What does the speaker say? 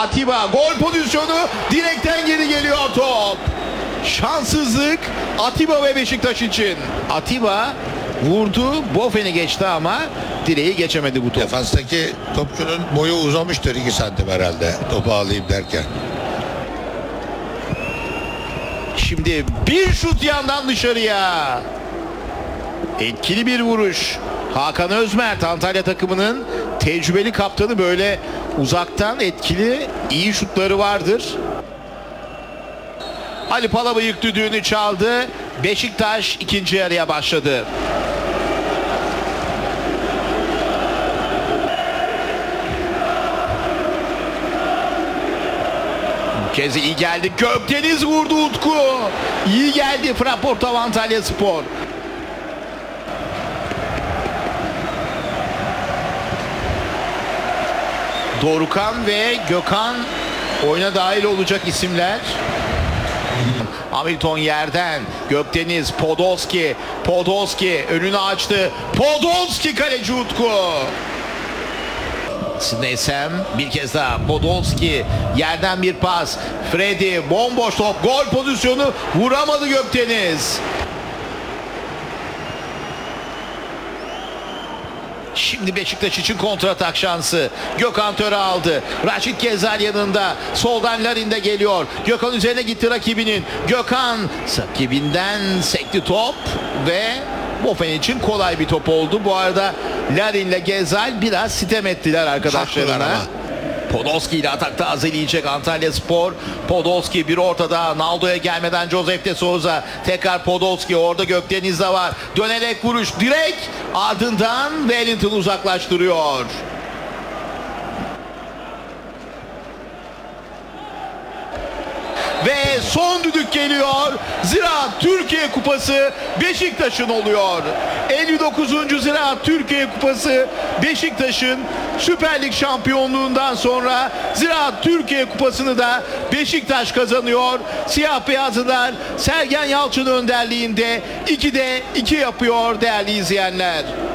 Atiba gol pozisyonu, direkten geri geliyor top. Şanssızlık Atiba ve Beşiktaş için. Atiba vurdu, Bofen'i geçti ama direği geçemedi bu top. Defanstaki topçunun boyu uzamıştır 2 santim herhalde topu alayım derken. Şimdi bir şut yandan dışarıya. Etkili bir vuruş. Hakan Özmert, Antalya takımının tecrübeli kaptanı, böyle uzaktan etkili iyi şutları vardır. Ali Palabıyık düdüğünü çaldı. Beşiktaş ikinci yarıya başladı. Bu kez iyi geldi. Gökdeniz vurdu Utku. İyi geldi Fraport Antalya Spor. Dorukhan ve Gökhan oyuna dahil olacak isimler. Hamilton yerden, Gökdeniz, Podolski önünü açtı. Podolski kaleci Utku. Sneysem bir kez daha, Podolski yerden bir pas. Freddy bomboş top, gol pozisyonu, vuramadı Gökdeniz. Şimdi Beşiktaş için kontratak şansı. Gökhan Töre aldı. Raşit Gezzal yanında. Soldan Larin de geliyor. Gökhan üzerine gitti rakibinin. Gökhan rakibinden sekti top ve Bofen için kolay bir top oldu. Bu arada Larin ile Gezzal biraz sitem ettiler arkadaşlarına. Podolski ile atakta azeleyecek Antalya Spor. Podolski bir ortada. Naldo'ya gelmeden Josef de Souza. Tekrar Podolski. Orada Gökdeniz de var. Dönerek vuruş. Direkt ardından Wellington uzaklaştırıyor. Ve son düdük geliyor. Ziraat Türkiye Kupası Beşiktaş'ın oluyor. 59. Ziraat Türkiye Kupası Beşiktaş'ın Süper Lig şampiyonluğundan sonra Ziraat Türkiye Kupası'nı da Beşiktaş kazanıyor. Siyah beyazlılar Sergen Yalçın önderliğinde 2'de 2 yapıyor değerli izleyenler.